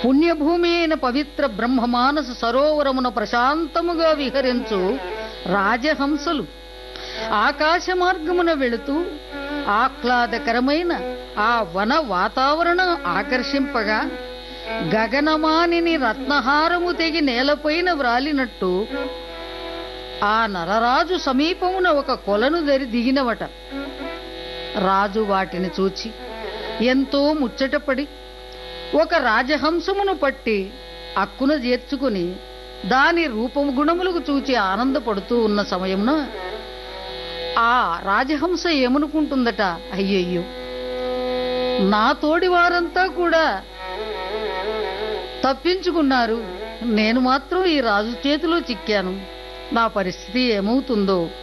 పుణ్యభూమి అయిన పవిత్ర బ్రహ్మమానస సరోవరమున ప్రశాంతముగా విహరించు రాజహంసలు ఆకాశ మార్గమున వెళుతూ ఆహ్లాదకరమైన ఆ వన వాతావరణం ఆకర్షింపగా గగనమానిని రత్నహారము తెగి నేలపైన వ్రాలినట్టు ఆ నరరాజు సమీపమున ఒక కొలను దిగినవట. రాజు వాటిని చూచి ఎంతో ముచ్చటపడి ఒక రాజహంసమును పట్టి అక్కున చేర్చుకుని దాని రూపము గుణములకు చూచి ఆనందపడుతూ ఉన్న సమయమున ఆ రాజహంస ఏమనుకుంటుందట, అయ్యయ్యో, నా తోడి వారంతా కూడా తప్పించుకున్నారు, నేను మాత్రం ఈ రాజు చేతిలో చిక్కాను, నా పరిస్థితి ఏమవుతుందో